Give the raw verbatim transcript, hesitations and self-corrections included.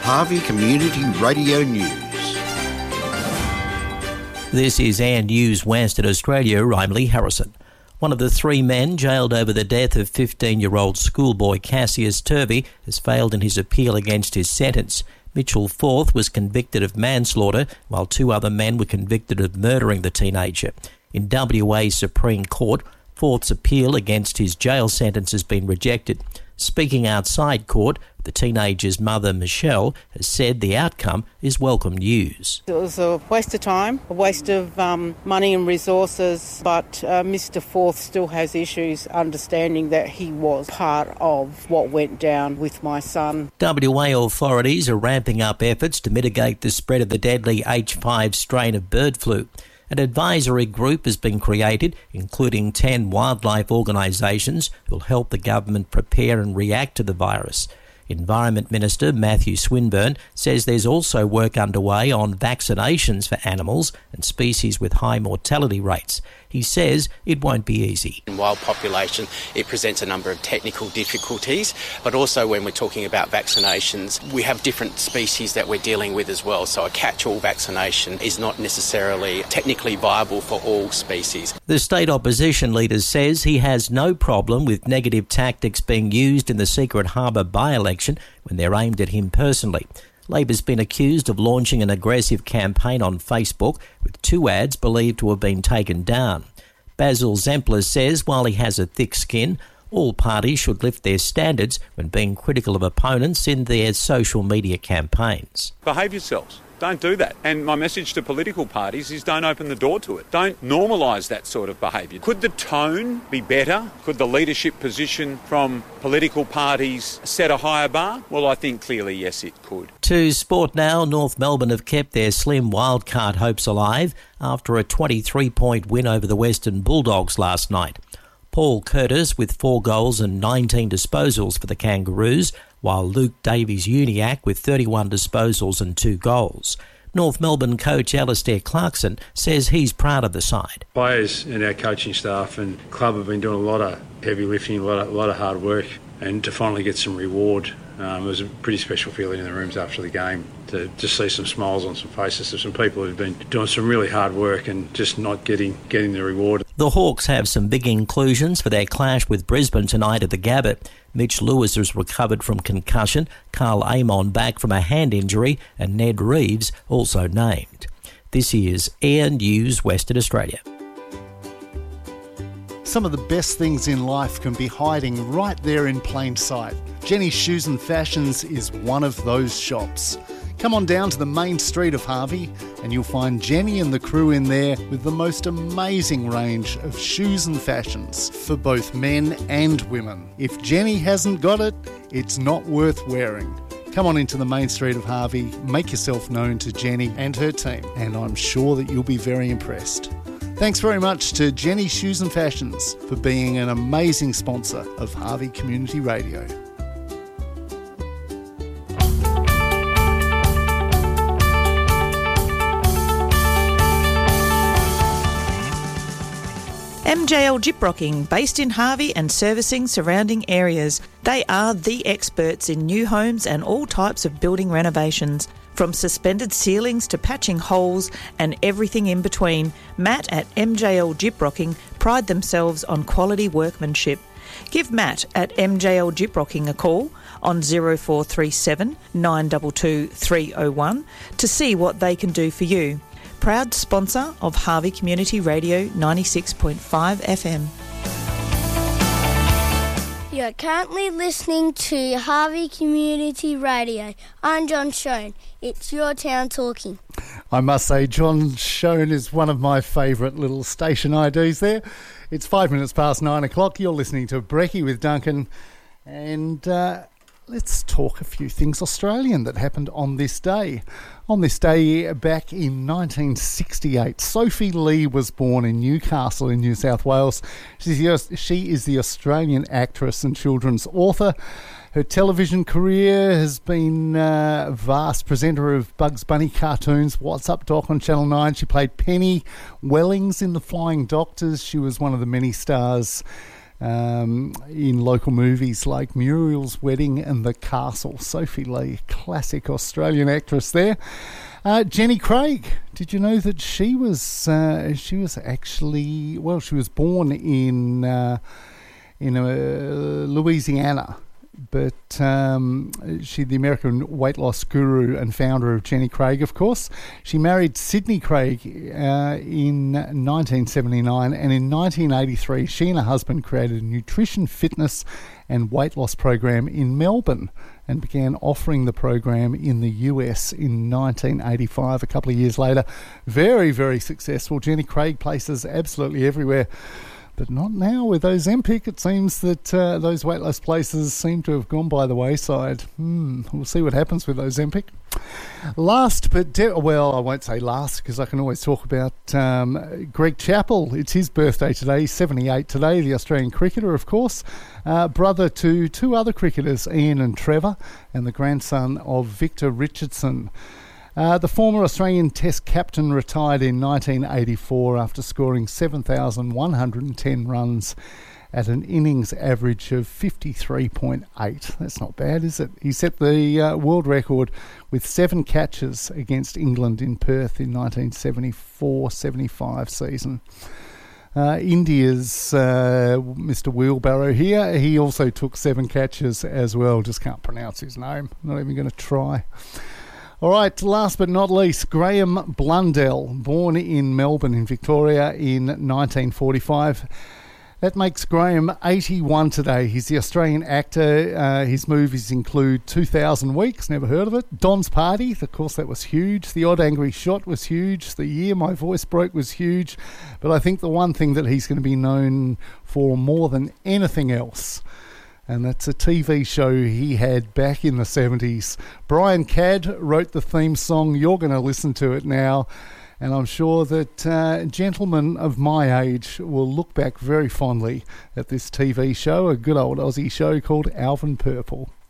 Harvey Community Radio News. This is Air News Western Australia. I'm Lee Harrison. One of the three men jailed over the death of fifteen-year-old schoolboy Cassius Turvey has failed in his appeal against his sentence. Mitchell Forth was convicted of manslaughter, while two other men were convicted of murdering the teenager. In W A Supreme Court, Forth's appeal against his jail sentence has been rejected. Speaking outside court, the teenager's mother, Michelle, has said the outcome is welcome news. It was a waste of time, a waste of um, money and resources, but uh, Mister Forth still has issues understanding that he was part of what went down with my son. W A authorities are ramping up efforts to mitigate the spread of the deadly H five strain of bird flu. An advisory group has been created, including ten wildlife organisations who will help the government prepare and react to the virus. Environment Minister Matthew Swinburne says there's also work underway on vaccinations for animals and species with high mortality rates. He says it won't be easy. In wild population, it presents a number of technical difficulties, but also when we're talking about vaccinations, we have different species that we're dealing with as well. So a catch-all vaccination is not necessarily technically viable for all species. The state opposition leader says he has no problem with negative tactics being used in the Secret Harbour by-election when they're aimed at him personally. Labor's been accused of launching an aggressive campaign on Facebook with two ads believed to have been taken down. Basil Zempler says while he has a thick skin, all parties should lift their standards when being critical of opponents in their social media campaigns. Behave yourselves. Don't do that. And my message to political parties is don't open the door to it. Don't normalise that sort of behaviour. Could the tone be better? Could the leadership position from political parties set a higher bar? Well, I think clearly, yes, it could. To sport now, North Melbourne have kept their slim wildcard hopes alive after a twenty-three point win over the Western Bulldogs last night. Paul Curtis with four goals and nineteen disposals for the Kangaroos, while Luke Davies-Uniacke with thirty-one disposals and two goals. North Melbourne coach Alistair Clarkson says he's proud of the side. Players and our coaching staff and club have been doing a lot of heavy lifting, a lot of, a lot of hard work, and to finally get some reward, um, it was a pretty special feeling in the rooms after the game to just see some smiles on some faces of some people who've been doing some really hard work and just not getting getting the reward. The Hawks have some big inclusions for their clash with Brisbane tonight at the Gabba. Mitch Lewis has recovered from concussion, Carl Amon back from a hand injury, and Ned Reeves also named. This is Air News Western Australia. Some of the best things in life can be hiding right there in plain sight. Jenny's Shoes and Fashions is one of those shops. Come on down to the main street of Harvey and you'll find Jenny and the crew in there with the most amazing range of shoes and fashions for both men and women. If Jenny hasn't got it, it's not worth wearing. Come on into the main street of Harvey, make yourself known to Jenny and her team, and I'm sure that you'll be very impressed. Thanks very much to Jenny Shoes and Fashions for being an amazing sponsor of Harvey Community Radio. M J L Gyprocking, based in Harvey and servicing surrounding areas. They are the experts in new homes and all types of building renovations. From suspended ceilings to patching holes and everything in between, Matt at M J L Gyprocking pride themselves on quality workmanship. Give Matt at M J L Gyprocking a call on zero four three seven, nine two two, three oh one to see what they can do for you. Proud sponsor of Harvey Community Radio ninety-six point five F M. You're currently listening to Harvey Community Radio. I'm John Schoen. It's your town talking. I must say, John Schoen is one of my favourite little station I Ds there. It's five minutes past nine o'clock. You're listening to Brekkie with Duncan. And uh, let's talk a few things Australian that happened on this day. On this day back in nineteen sixty-eight, Sophie Lee was born in Newcastle in New South Wales. She's the, she is the Australian actress and children's author. Her television career has been uh, vast. Presenter of Bugs Bunny cartoons, What's Up Doc on Channel nine. She played Penny Wellings in The Flying Doctors. She was one of the many stars um, in local movies like Muriel's Wedding and The Castle. Sophie Lee, classic Australian actress there. Uh, Jenny Craig, did you know that she was uh, she was actually, well, she was born in uh, in uh, Louisiana, but um, she, the American weight loss guru and founder of Jenny Craig, of course. She married Sidney Craig uh, in nineteen seventy-nine, and in nineteen eighty-three she and her husband created a nutrition, fitness and weight loss program in Melbourne, and began offering the program in the U S in nineteen eighty-five, a couple of years later. Very, very successful. Jenny Craig places absolutely everywhere, but not now with Ozempic. It seems that uh, those weight loss places seem to have gone by the wayside. Hmm, we'll see what happens with Ozempic. Last but, de- well, I won't say last because I can always talk about um, Greg Chappell. It's his birthday today. He's seventy-eight today, the Australian cricketer, of course. Uh, brother to two other cricketers, Ian and Trevor, and the grandson of Victor Richardson. Uh, the former Australian Test captain retired in nineteen eighty-four after scoring seven thousand one hundred ten runs at an innings average of fifty-three point eight. That's not bad, is it? He set the uh, world record with seven catches against England in Perth in nineteen seventy-four seventy-five season. Uh, India's uh, Mister Wheelbarrow here, he also took seven catches as well. Just can't pronounce his name. Not even going to try. All right, last but not least, Graham Blundell, born in Melbourne in Victoria in nineteen forty-five. That makes Graham eighty-one today. He's the Australian actor. Uh, his movies include two thousand Weeks, never heard of it. Don's Party, of course, that was huge. The Odd Angry Shot was huge. The Year My Voice Broke was huge. But I think the one thing that he's going to be known for more than anything else, and that's a T V show he had back in the seventies. Brian Cadd wrote the theme song. You're going to listen to it now. And I'm sure that uh, gentlemen of my age will look back very fondly at this T V show, a good old Aussie show called Alvin Purple.